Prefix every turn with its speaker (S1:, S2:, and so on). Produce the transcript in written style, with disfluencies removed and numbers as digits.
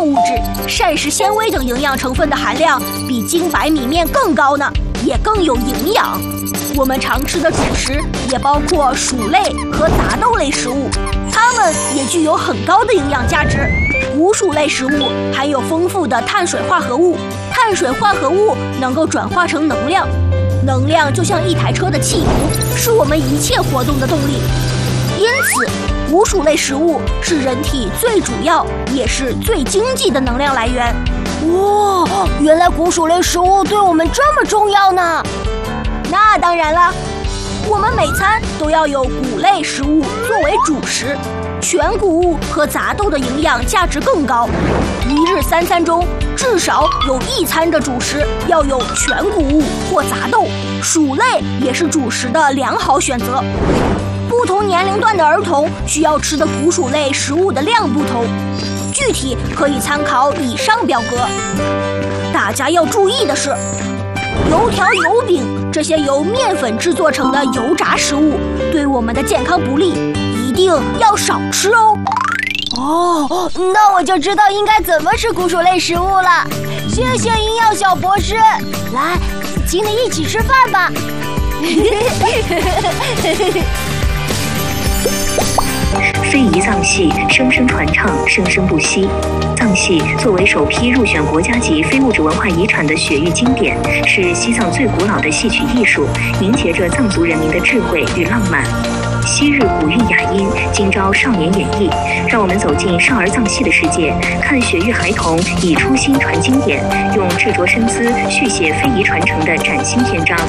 S1: 物质、膳食纤维等营养成分的含量比精白米面更高呢，也更有营养。我们常吃的主食也包括薯类和杂豆类食物，它们也具有很高的营养价值。无薯类食物含有丰富的碳水化合物，碳水化合物能够转化成能量，能量就像一台车的汽油，是我们一切活动的动力。因此，无薯类食物是人体最主要也是最经济的能量来源。
S2: 哇，原来谷薯类食物对我们这么重要呢！
S1: 那当然了，我们每餐都要有谷类食物作为主食，全谷物和杂豆的营养价值更高。一日三餐中至少有一餐的主食要有全谷物或杂豆，薯类也是主食的良好选择。不同年龄段的儿童需要吃的谷薯类食物的量不同，具体可以参考以上表格。大家要注意的是，油条、油饼这些由面粉制作成的油炸食物对我们的健康不利，一定要少吃哦。
S2: 哦，那我就知道应该怎么吃谷薯类食物了。谢谢营养小博士，来，请你一起吃饭吧。
S3: 非遗藏戏生生传唱，生生不息。藏戏作为首批入选国家级非物质文化遗产的雪域经典，是西藏最古老的戏曲艺术，凝结着藏族人民的智慧与浪漫。昔日古韵雅音，今朝少年演绎，让我们走进少儿藏戏的世界，看雪域孩童以初心传经典，用执着身姿续写非遗传承的崭新篇章。